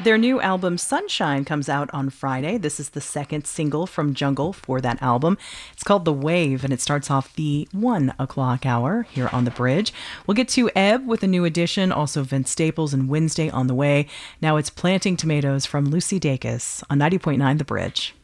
Their new album Sunshine comes out on Friday. This is the second single from Jungle for that album. It's called The Wave, and it starts off the 1 o'clock hour here on The Bridge. We'll get to Ebb with a new edition, also Vince Staples and Wednesday on the way. Now it's Planting Tomatoes from Lucy Dacus on 90.9 The Bridge.